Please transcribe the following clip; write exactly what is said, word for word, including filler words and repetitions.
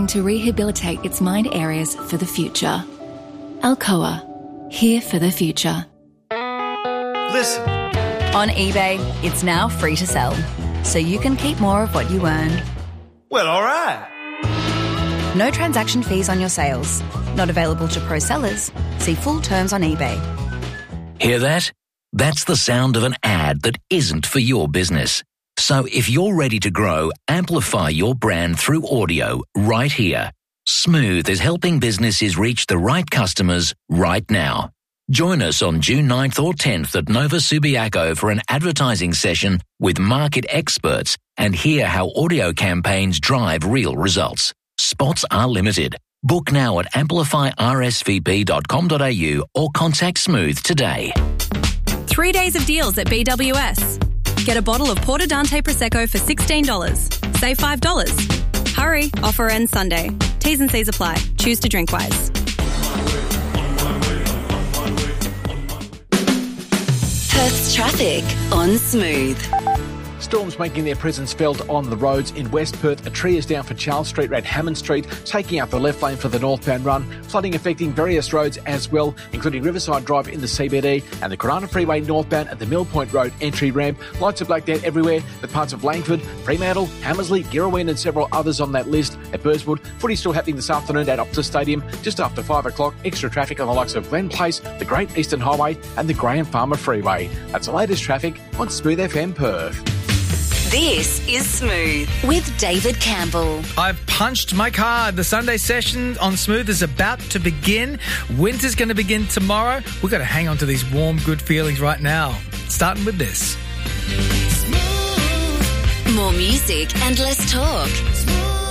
to rehabilitate its mind areas for the future. Alcoa, here for the future. Listen. On eBay, it's now free to sell, so you can keep more of what you earn. Well, all right. No transaction fees on your sales. Not available to pro sellers. See full terms on eBay. Hear that? That's the sound of an ad that isn't for your business. So if you're ready to grow, amplify your brand through audio right here. Smooth is helping businesses reach the right customers right now. Join us on June ninth or tenth at Nova Subiaco for an advertising session with market experts and hear how audio campaigns drive real results. Spots are limited. Book now at amplify r s v p dot com dot a u or contact Smooth today. Three days of deals at B W S. Get a bottle of Porto Dante Prosecco for sixteen dollars. Save five dollars. Hurry, offer ends Sunday. T's and C's apply. Choose to drink wise. Perth's traffic on Smooth. Storms making their presence felt on the roads in West Perth. A tree is down for Charles Street at Hammond Street, taking out the left lane for the northbound run. Flooding affecting various roads as well, including Riverside Drive in the C B D and the Corona Freeway northbound at the Mill Point Road entry ramp. Lights are blacked out everywhere, with parts of Langford, Fremantle, Hammersley, Girraween and several others on that list. At Burswood, footy still happening this afternoon at Optus Stadium just after five o'clock. Extra traffic on the likes of Glen Place, the Great Eastern Highway and the Graham Farmer Freeway. That's the latest traffic on Smooth F M Perth. This is Smooth with David Campbell. I've punched my card. The Sunday session on Smooth is about to begin. Winter's going to begin tomorrow. We've got to hang on to these warm, good feelings right now. Starting with this. More music and less talk.